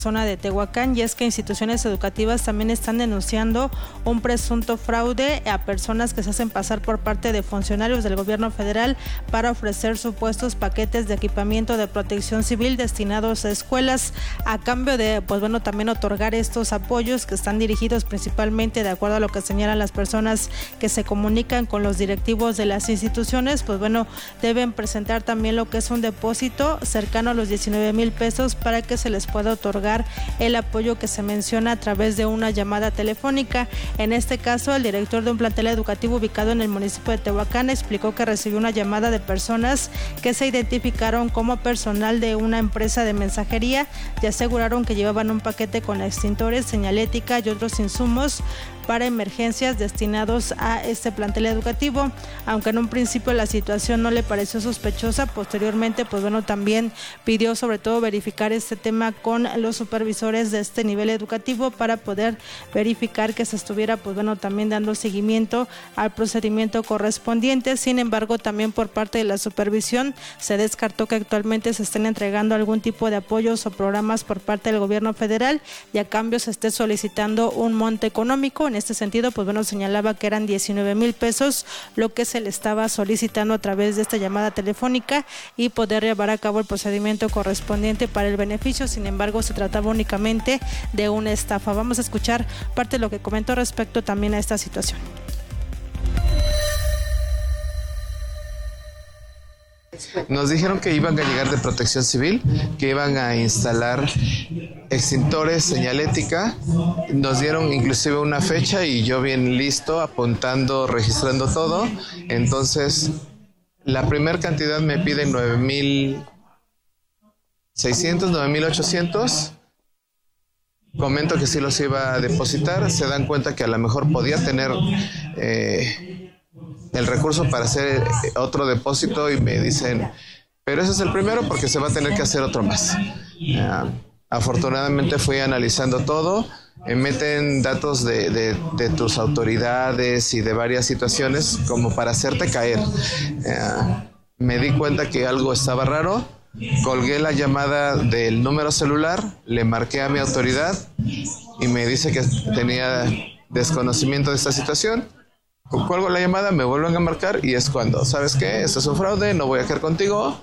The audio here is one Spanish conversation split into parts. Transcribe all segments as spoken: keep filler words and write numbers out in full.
zona de Tehuacán, y es que instituciones educativas también están denunciando un presunto fraude a personas que se hacen pasar por parte de funcionarios del gobierno federal para ofrecer supuestos paquetes de equipamiento de protección civil destinados a escuelas a cambio de, pues bueno, también otorgar estos apoyos que están dirigidos principalmente, de acuerdo a lo que señalan las personas que se comunican con los directivos de las instituciones, pues bueno, deben presentar también lo que es un depósito cercano a los diecinueve mil pesos para que se les pueda otorgar el apoyo que se menciona a través de una llamada telefónica. En este caso, el director de un plantel educativo ubicado en el municipio de Tehuacán explicó que recibió una llamada de personas que se identificaron como personal de una empresa de mensajería y aseguraron que llevaban un paquete con extintores, señalética y otros insumos para emergencias destinados a este plantel educativo. Aunque en un principio la situación no le pareció sospechosa, posteriormente, pues bueno, también pidió sobre todo verificar este tema con los supervisores de este nivel educativo para poder verificar que se estuviera, pues bueno, también dando seguimiento al procedimiento correspondiente. Sin embargo, también por parte de la supervisión se descartó que actualmente se estén entregando algún tipo de apoyos o programas por parte del gobierno federal y a cambio se esté solicitando un monto económico. En este sentido, pues bueno, señalaba que eran diecinueve mil pesos lo que se le estaba solicitando a través de esta llamada telefónica y poder llevar a cabo el procedimiento correspondiente para el beneficio. Sin embargo, se trataba únicamente de una estafa. Vamos a escuchar parte de lo que comentó respecto también a esta situación. Nos dijeron que iban a llegar de Protección Civil, que iban a instalar extintores, señalética. Nos dieron inclusive una fecha y yo bien listo, apuntando, registrando todo. Entonces, la primera cantidad me piden nueve mil seiscientos, nueve mil ochocientos. Comento que sí los iba a depositar. Se dan cuenta que a lo mejor podía tener Eh, el recurso para hacer otro depósito y me dicen, pero ese es el primero porque se va a tener que hacer otro más. Uh, afortunadamente fui analizando todo, me meten datos de, de, de tus autoridades y de varias situaciones como para hacerte caer. Uh, me di cuenta que algo estaba raro, colgué la llamada del número celular, le marqué a mi autoridad y me dice que tenía desconocimiento de esta situación. Cuelgo la llamada, me vuelven a marcar y es cuando, ¿sabes qué? Esto es un fraude, no voy a quedar contigo.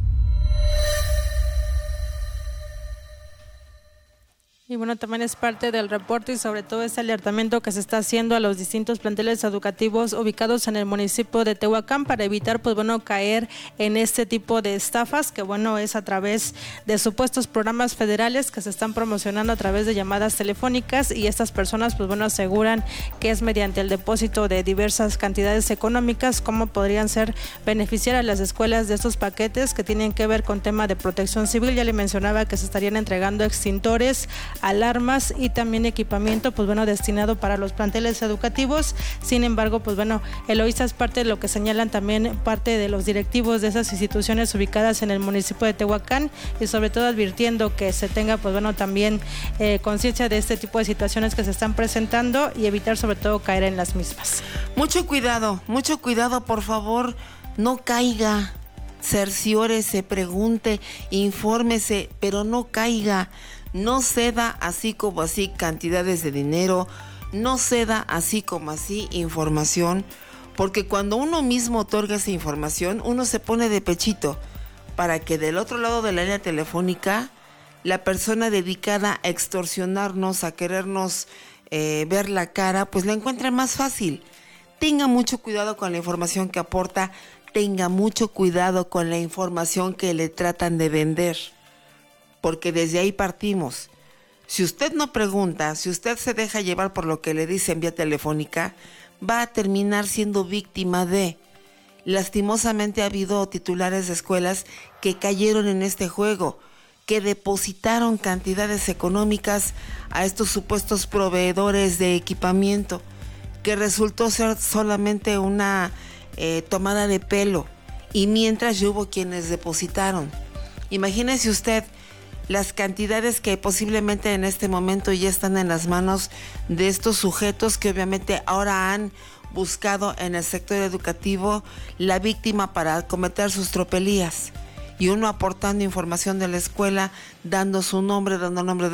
Y bueno, también es parte del reporte y sobre todo ese alertamiento que se está haciendo a los distintos planteles educativos ubicados en el municipio de Tehuacán para evitar, pues bueno, caer en este tipo de estafas, que bueno, es a través de supuestos programas federales que se están promocionando a través de llamadas telefónicas y estas personas, pues bueno, aseguran que es mediante el depósito de diversas cantidades económicas como podrían ser beneficiar a las escuelas de estos paquetes que tienen que ver con tema de protección civil. Ya le mencionaba que se estarían entregando extintores, alarmas y también equipamiento, pues bueno, destinado para los planteles educativos. Sin embargo, pues bueno, Eloísa, es parte de lo que señalan también parte de los directivos de esas instituciones ubicadas en el municipio de Tehuacán y sobre todo advirtiendo que se tenga, pues bueno, también eh, conciencia de este tipo de situaciones que se están presentando y evitar sobre todo caer en las mismas. Mucho cuidado, mucho cuidado, por favor, no caiga. Cerciórese, pregunte, infórmese, pero no caiga. No ceda así como así cantidades de dinero, no ceda así como así información, porque cuando uno mismo otorga esa información, uno se pone de pechito para que del otro lado de la línea telefónica, la persona dedicada a extorsionarnos, a querernos eh, ver la cara, pues la encuentre más fácil. Tenga mucho cuidado con la información que aporta, tenga mucho cuidado con la información que le tratan de vender. Porque desde ahí partimos. Si usted no pregunta, si usted se deja llevar por lo que le dicen vía telefónica, va a terminar siendo víctima de. Lastimosamente ha habido titulares de escuelas que cayeron en este juego, que depositaron cantidades económicas a estos supuestos proveedores de equipamiento, que resultó ser solamente una eh, tomada de pelo, y mientras ya hubo quienes depositaron. Imagínese usted las cantidades que posiblemente en este momento ya están en las manos de estos sujetos que obviamente ahora han buscado en el sector educativo la víctima para cometer sus tropelías. Y uno aportando información de la escuela, dando su nombre, dando nombre de